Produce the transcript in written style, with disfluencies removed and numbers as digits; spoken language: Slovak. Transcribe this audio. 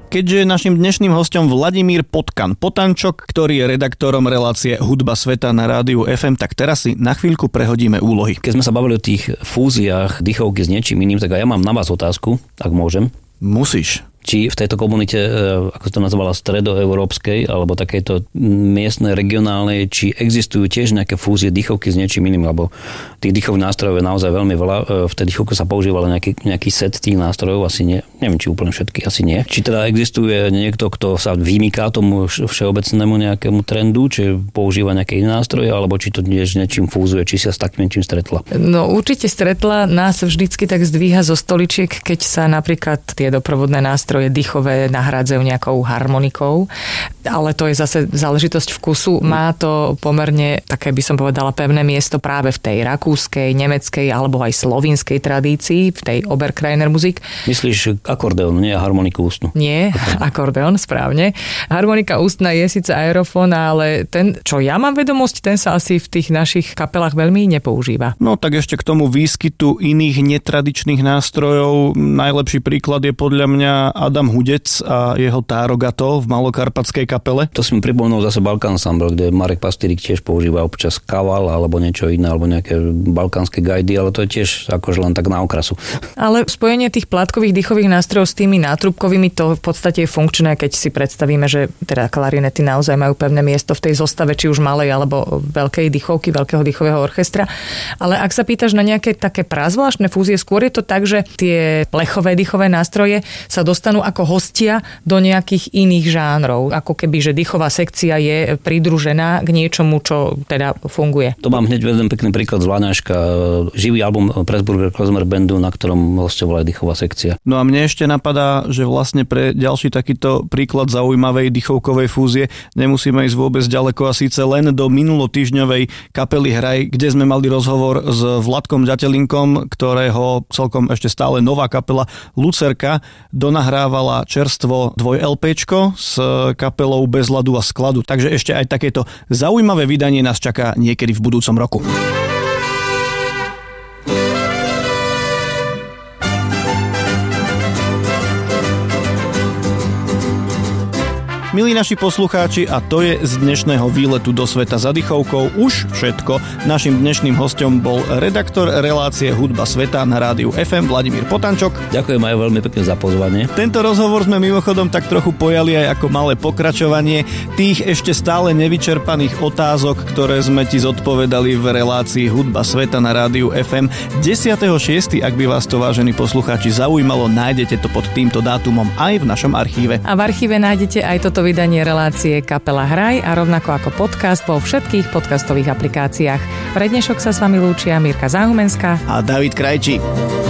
Keďže je našim dnešným hosťom Vladimír Potančok, ktorý je redaktorom relácie Hudba sveta na rádiu FM, tak teraz si na chvíľku prehodíme úlohy. Keď sme sa bavili o tých fúziách dýchovky s niečím iným, tak aj ja mám na vás otázku, ak môžem. Musíš. Či v tejto komunite, ako to nazvala, stredoeurópskej, alebo takejto miestnej, regionálnej, či existujú tiež nejaké fúzie dýchovky s niečím iným, lebo tých dýchových nástrojov je naozaj veľmi veľa. V tej dýchovke sa používalo nejaký set tých nástrojov, asi nie. Neviem, či úplne všetky, asi nie. Či teda existuje niekto, kto sa vymýká tomu všeobecnému nejakému trendu, či používa nejaké iné nástroje, alebo či to tiež niečím fúzuje, či sa s takým niečím stretla? No určite stretla, nás vždycky tak zdvíha zo stoličiek, keď sa napríklad tie doprovodné nástroje dýchové nahrádzajú nejakou harmonikou, ale to je zase záležitosť vkusu. Má to pomerne, také by som povedala, pevné miesto práve v tej rakúskej, nemeckej alebo aj slovinskej tradícii, v tej Oberkreiner Musik. Myslíš akordeón, nie harmoniku ústnu? Nie, akordeón, správne. Harmonika ústna je síce aerofón, ale ten, čo ja mám vedomosť, ten sa asi v tých našich kapelách veľmi nepoužíva. No tak ešte k tomu výskytu iných netradičných nástrojov. Najlepší príklad je podľa mňa Adam Hudec a jeho Tárogato v malokarpatskej kapele. To si mi pripomínal zase Balkán Ensemble, kde Marek Pastýrik tiež používa občas kaval alebo niečo iné, alebo nejaké balkánske gajdy, ale to je tiež akože len tak na okrasu. Ale spojenie tých plátkových dýchových nástrojov s tými nátrubkovými, to v podstate je funkčné, keď si predstavíme, že teda klarinety naozaj majú pevné miesto v tej zostave, či už malej alebo veľkej dýchovky, veľkého dýchového orchestra. Ale ak sa pýtaš na nejaké také prazvláštne fúzie, skôr je to tak, že tie plechové dýchové nástroje sa dostanú ako hostia do nejakých iných žánrov. Ako keby, že dýchová sekcia je pridružená k niečomu, čo teda funguje. To mám hneď jeden pekný príklad z Laňaška. Živý album Pressburger Klezmer Bandu, na ktorom hostovala dýchová sekcia. No a mne ešte napadá, že vlastne pre ďalší takýto príklad zaujímavej dýchovkovej fúzie nemusíme ísť vôbec ďaleko a síce len do minulotýždňovej kapely Hraj, kde sme mali rozhovor s Vladkom Ďatelinkom, ktorého celkom ešte stále nová kapela Lucerka donahrávala čerstvo 2-LPčko s kapelou Bez ľadu a skladu. Takže ešte aj takéto zaujímavé vydanie nás čaká niekedy v budúcom roku. Milí naši poslucháči, a to je z dnešného výletu do sveta za dýchovkou už všetko. Naším dnešným hosťom bol redaktor relácie Hudba sveta na rádiu FM Vladimír Potančok. Ďakujem aj veľmi pekne za pozvanie. Tento rozhovor sme mimochodom tak trochu pojali aj ako malé pokračovanie tých ešte stále nevyčerpaných otázok, ktoré sme ti zodpovedali v relácii Hudba sveta na rádiu FM 10.6. Ak by vás to, vážení poslucháči, zaujímalo, nájdete to pod týmto dátumom aj v našom archíve. A v archíve nájdete aj toto vydanie relácie Kapela Hraj a rovnako ako podcast vo všetkých podcastových aplikáciách. Pre dnešok sa s vami lúčia Mirka Záhumenská a David Krajčí.